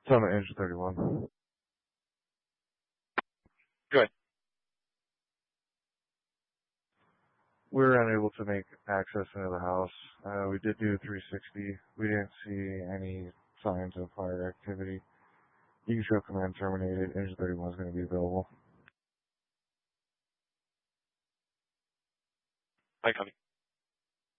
on the engine 31. Good. We were unable to make access into the house. We did do a 360. We didn't see any signs of fire activity. You can show command terminated. Engine 31 is going to be available. Hi, Connie.